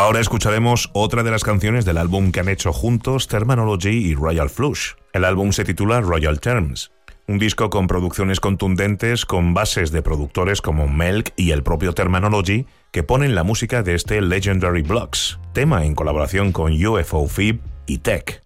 Ahora escucharemos otra de las canciones del álbum que han hecho juntos Termanology y Royal Flush. El álbum se titula Royal Terms, un disco con producciones contundentes con bases de productores como Melk y el propio Termanology que ponen la música de este Legendary Blocks, tema en colaboración con UFO Fib y Tech.